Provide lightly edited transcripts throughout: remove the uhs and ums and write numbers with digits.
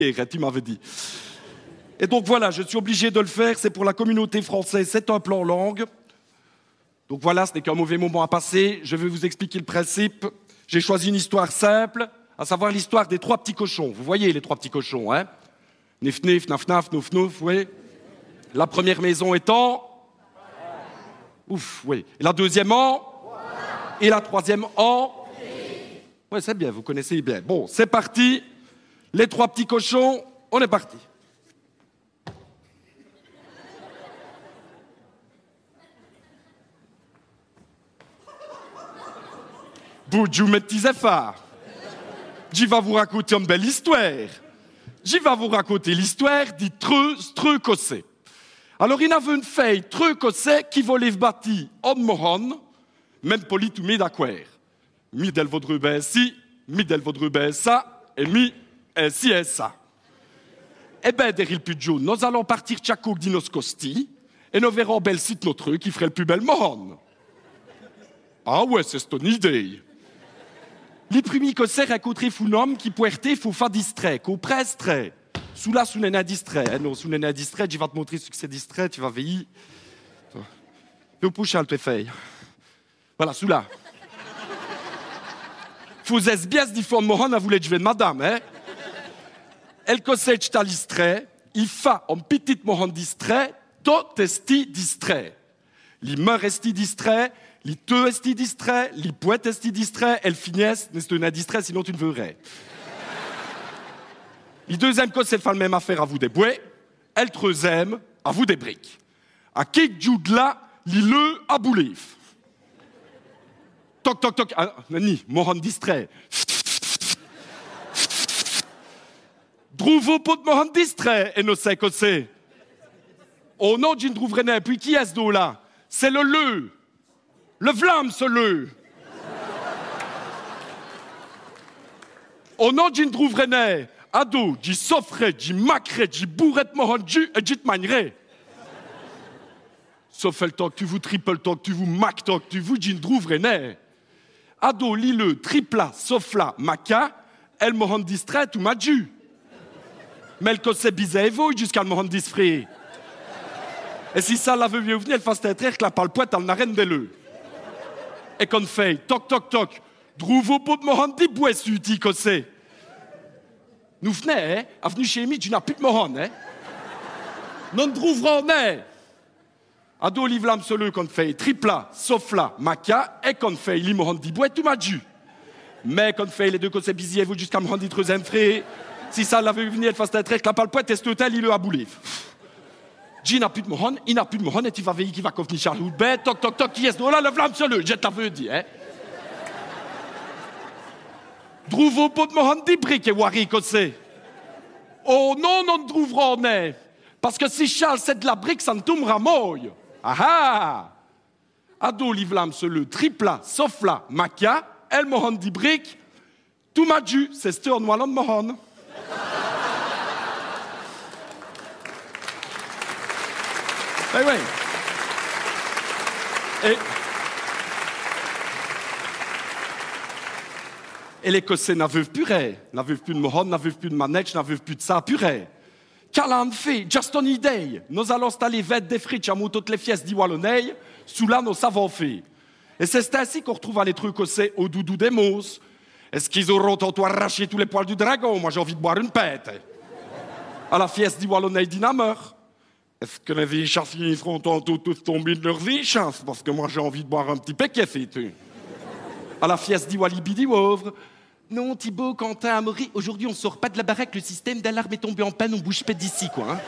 tu m'avais dit. Et donc voilà, je suis obligé de le faire, c'est pour la communauté française, c'est un plan langue. Donc voilà, ce n'est qu'un mauvais moment à passer, je vais vous expliquer le principe. J'ai choisi une histoire simple, à savoir l'histoire des 3 petits cochons. Vous voyez les 3 petits cochons, hein? Nif nif, naf naf, nouf nouf, oui. La première maison étant... Ouf, oui. Et la deuxième en... Et la troisième en... Oui, c'est bien, vous connaissez bien. Bon, c'est parti. Les 3 petits cochons, on est parti. Bonjour mes petits effards. Je vais vous raconter une belle histoire. Je vais vous raconter l'histoire du Treux-Cossé. Alors, il y avait une fille Treux-Cossé qui volait bâti en mohan, même poli tout mis d'accord. Mi del votre ben si, mi del votre ben ça, et mi si et ça. Eh ben, derrière le plus de jaune, nous allons partir tchakouk dinos costi, et nous verrons bel site notre qui ferait le plus bel mohan. Ah ouais, c'est ton idée. Les premiers cossés raconteraient un homme qui puertait faut faire distrait, qu'au prestrait. Sous là, sous nena distrait. Non, sous nena distrait, je vais te montrer ce que c'est distrait, tu vas veiller. Le pouche à le feuille. Voilà, sous là. Faut bien se dire, mohan a voulu jouer de madame, hein. Elle cossait à distrait, il fait un petit mohan distrait, tout esti distrait. Les mains resti distrait, les deux esti distrait, les poètes esti distrait, elles finissent, n'est-ce pas distrait, sinon tu ne verrais. Les deuxième cause, c'est le même affaire à vous des bouets, elle troisième, à vous des briques. À qui joue de là, l'île à boulif. Toc, toc, toc, ah, ni, mohan distrait. Trouve pot de mohan distrait, et nous sait que c'est. Oh non, je ne trouverai pas, puis qui est-ce là? C'est le vlam, ce le. Oh non, je ne trouverai pas. Ado, j'y s'offrais, j'y macrais, j'y bourrais de mohan et j'y te magnerais. Sauf le temps que tu vous triple, le temps que tu vous mac, que tu vous, j'y ne trouverai pas. Ado, l'île, tripla, sofla, maca, elle me rend distrait ou m'a dû. Mais elle cause bizarre et vous jusqu'à me rendre distrait. Et si ça la veut bien venir, elle fasse tête que la parle poète, elle n'a rien de l'eux. Et qu'on fait, toc, toc, toc, trouve au pot de me rendre des bois suti, que c'est. Nous venez, hein, à venir chez moi, tu n'as plus de mohan, hein. Non trouverons, hein. Ado livlam solo qu'on fait tripla, sofla, maca, et qu'on fait li mohan di bois tout m'a dû. Mais qu'on fait les deux côtés bisiers, vous jusqu'à me rendre troisième frais. Si ça la veut venir, elle fasse tête que la parle poète, est total, il le a boulé. J'ai n'a plus de mohan, il n'a plus de mohan, et tu vas veiller qui va convenir Charles bête, toc, toc, toc, qui est-ce là, le vlam solo, je te l'avais dit, hein. Trouve au pot de mohan des briques et wari que c'est. Oh non, on ne trouvera pas. Parce que si Charles c'est de la brique, ça ne tombera moille. Ah ah! Ado livlam solo, tripla, sofla, maca, elle mohan des briques, tout m'a dû, c'est ce en wallon de mohan. Eh oui. Et l'Écossais n'avait plus rien, n'avait plus de mohan, n'avait plus de manèche, n'avait plus de ça, purée. Qu'elle fait, just une idée. Nous allons installer vête des frites à toutes les fiestes d'Iwallonais, sous là nous savons faire. Et c'est ainsi qu'on retrouve les trucs écossais au doudou des mousses. Est-ce qu'ils auront tantôt arraché tous les poils du dragon? Moi j'ai envie de boire une pète. À la fieste d'Iwallonais d'Inamer. Est-ce que les vieilles chasseurs feront tantôt tous tomber de leur vie chasse? Parce que moi j'ai envie de boire un petit péquet, tu. À la fieste d'Iwalibidi-Wovre. Non, Thibaut, Quentin, Amaury, aujourd'hui on sort pas de la baraque, le système d'alarme est tombé en panne, on bouge pas d'ici, quoi. Hein.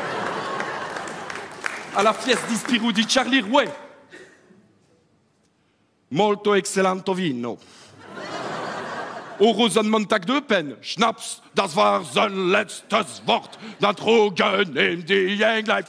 À la fieste d'Ispirou di Charlie Rouet. Molto excellento vino. Au Rosenmontag de Pen, Schnaps, das war sein letztes Wort, da Drogen in die Jenglein.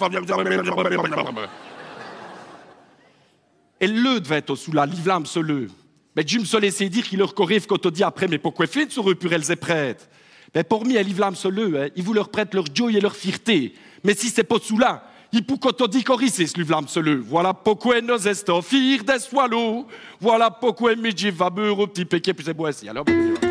Et le devait être sous la livlam solo. Mais Dieu me se laissait dire qu'il leur corrive quand on dit après, mais pourquoi fait sur eux purels et prêtres? Mais pour moi, livlam solo, hein, ils vous leur prêtent leur joie et leur fierté. Mais si c'est pas sous là, ils pour quand on dit corrive, c'est livlam solo. Voilà pourquoi nous estons fiers des swallows. Voilà pourquoi mes va beurre au petit péquet, puis c'est beau aussi. Alors,